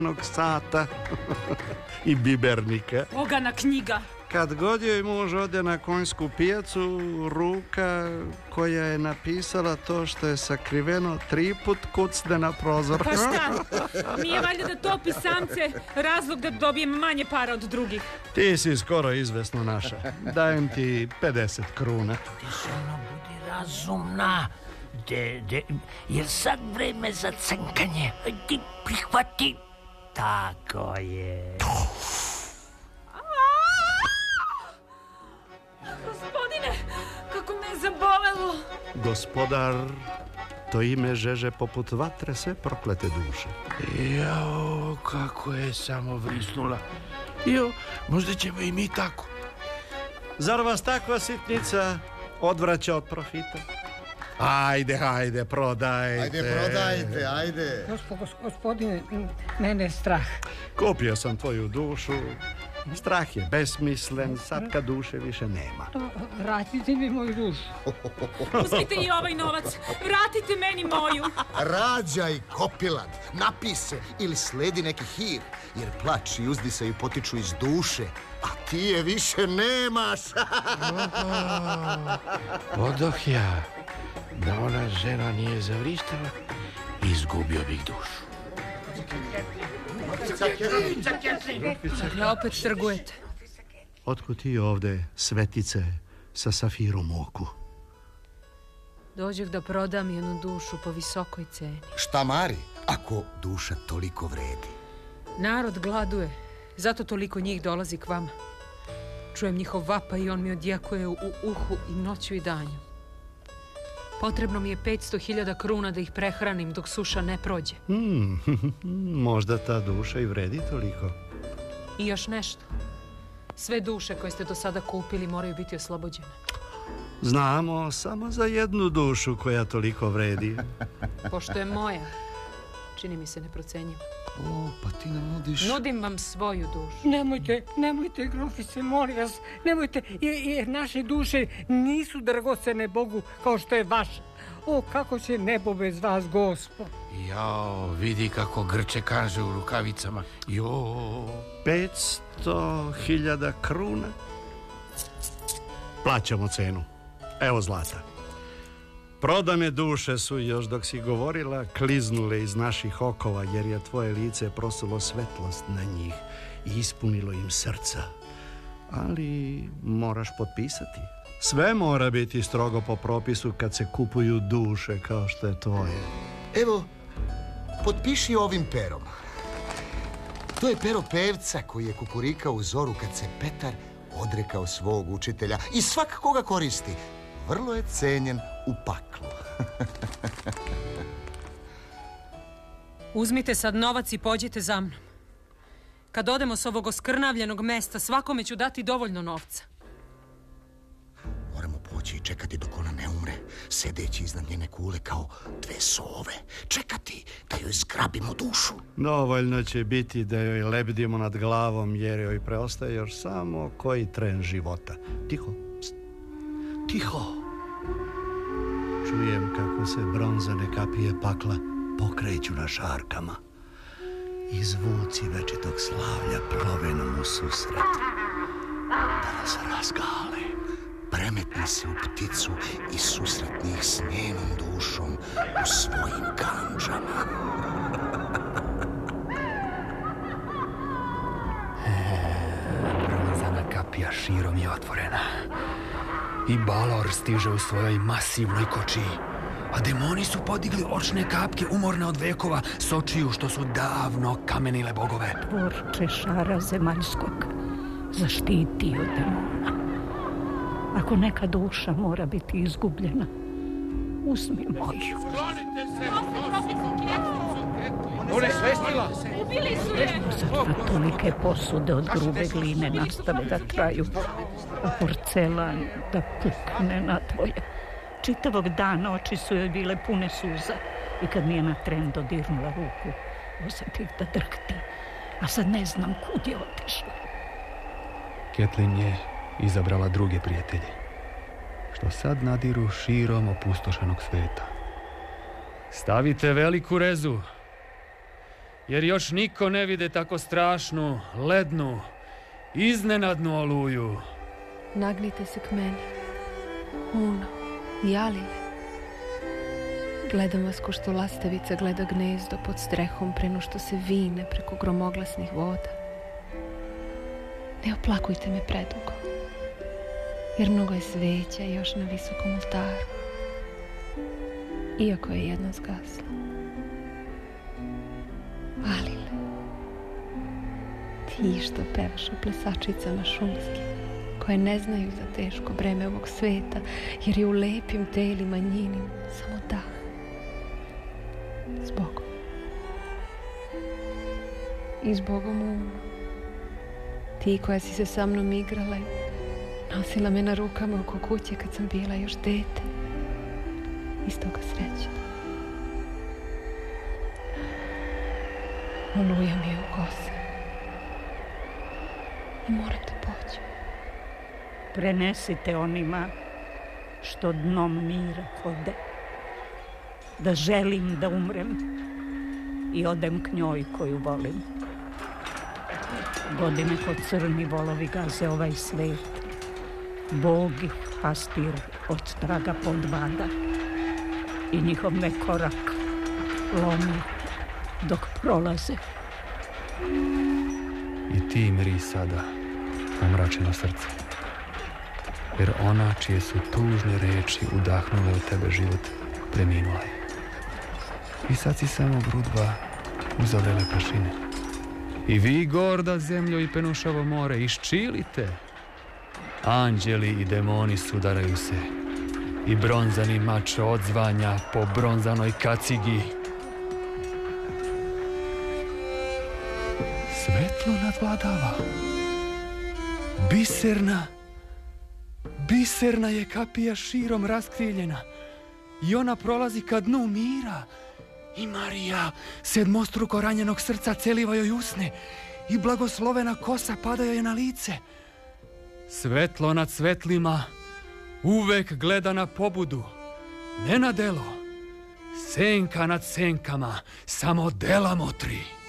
sata i bibernika. Ogana knjiga. Kad god joj muž ode na konjsku pijacu, ruka koja je napisala to što je sakriveno 3 put kucne na prozor. Pa šta? Nije valjda da topi samce razlog da dobijem manje para od drugih? Ti si skoro izvesno naša. Dajem ti 50 kruna. Ti se budi razumna. Je sad vreme za crnkanje. Ti prihvati. Tako je. Gospodine, kako me je zabolelo. Gospodar, to ime žeže poput vatre sve proklete duše. Jao, kako je samo vrisnula. Jo, možda ćemo i mi tako. Zar vas takva sitnica odvraća od profita? Ajde, prodajte. Ajde. Gospodine, mene je strah. Kupio sam tvoju dušu. Strah je besmislen, sad kad duše više nema. Vratite mi moju dušu. Uzmite i ovaj novac. Vratite meni moju. Rađaj, kopilat, napij se ili sledi neki hir, jer plač i uzdisaju potiču iz duše, a ti je više nemaš. Odoh ja. Da ona žena nije zavrištala, izgubio bih dušu. Ja opet trgujete. Otkud ti ovde, svetice, sa safirom u oku? Dođeh da prodam jednu dušu po visokoj ceni. Šta mari, ako duša toliko vredi? Narod gladuje, zato toliko njih dolazi k vama. Čujem njihov vapa i on mi odjekuje u uhu i noću i danju. Potrebno mi je 500.000 kruna da ih prehranim dok suša ne prođe. Možda ta duša i vredi toliko. I još nešto. Sve duše koje ste do sada kupili moraju biti oslobođene. Znamo samo za jednu dušu koja toliko vredi. Pošto je moja, čini mi se neprocenjivo. O, pa ti nam nudiš... Nudim vam svoju dušu. Nemojte, grofice, molim vas. Nemojte, jer naše duše nisu dragocene Bogu kao što je vaša. O, kako će nebo bez vas, Gospod. Jao, vidi kako grče kaže u rukavicama. Jo. 500.000 kruna. Plaćamo cenu. Evo zlata. Prodane duše su, još dok si govorila, kliznule iz naših okova, jer je tvoje lice prosulo svetlost na njih i ispunilo im srca. Ali moraš potpisati. Sve mora biti strogo po propisu kad se kupuju duše kao što je tvoje. Evo, potpiši ovim perom. To je pero pevca koji je kukurikao u zoru kad se Petar odrekao svog učitelja i svak koga koristi vrlo je cenjen u paklu. Uzmite sad novac i pođite za mnom. Kad odemo s ovog oskrnavljenog mesta, svakome ću dati dovoljno novca. Moramo poći i čekati dok ona ne umre, sedeći iznad njene kule kao 2 sove. Čekati da joj zgrabimo dušu. Dovoljno će biti da joj lebdimo nad glavom, jer joj preostaje još samo koji tren života. Tiho. Pst. Tiho. Čujem kako se bronzane kapije pakla pokreću na šarkama. I zvuci večitog slavlja plovenom u susret. Da nas razgale. Premetni se u pticu i susretni ih s njenom dušom u svojim kandžama. Bronzana kapija širom je otvorena. I Balor stiže u svojoj masivnoj kočiji. A demoni su podigli očne kapke umorne od vekova s očiju što su davno kamenile bogove. Tvorče šara zemaljskog, zaštiti od demona. Ako neka duša mora biti izgubljena, uzmi moju. Sklonite se! Ona je svestila! Ubili su je! Zato tolike posude od grube gline nastave da traju, a porcelan da pukne na dvoje. Čitavog dana oči su joj bile pune suza i kad mi je na tren dodirnula ruku, osjetih da drhti, a sad ne znam kud je otišla. Ketlin je izabrala druge prijatelje, što sad nadiru širom opustošenog sveta. Stavite veliku rezu jer još niko ne vide tako strašnu, lednu, iznenadnu oluju. Nagnite se k meni. Uno, Jalile. Gledam vas ko što lastavica gleda gnezdo pod strehom preno što se vine preko gromoglasnih voda. Ne oplakujte me predugo, jer mnogo je sveća još na visokom oltaru, iako je jedna zgasla. Alile, ti što pevaš o plesačicama šumskim, koje ne znaju za teško breme ovog sveta, jer je u lepim telima njenim samo dah. Zbogom. I zbogom Uno. Ti koja si se sa mnom igrala i nosila me na rukama oko kuće kad sam bila još dete. Istoga srećna. Oluja mi je u kose. I moram da pođem. Prenesite onima što dnom mira hode, da želim da umrem i odem k njoj koju volim. Godine ko crni volovi gaze ovaj svet, Bog ih pastir od traga podvada i njihov me korak lomi dok prolaze. I ti mri sada, pomračeno srce, jer ona čije su tužne reči udahnule u tebe život, preminula je. I sad si samo grudva uzavrele prašine. I vi, gorda zemljo i penušavo more, iščilite. Anđeli i demoni sudaraju se i bronzani mač odzvanja po bronzanoj kacigi. Svetlo nadvladava. Biserna je kapija širom raskriljena i ona prolazi ka dnu mira. I Marija, sedmostruko ranjenog srca, celiva joj usne i blagoslovena kosa pada joj na lice. Svetlo nad svetlima uvek gleda na pobudu, ne na delo. Senka nad senkama samo dela motri.